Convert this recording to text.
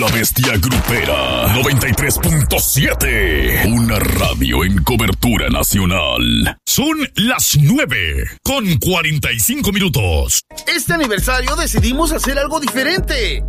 La Bestia Grupera 93.7. Una radio en cobertura nacional. Son las 9:45. Este aniversario decidimos hacer algo diferente.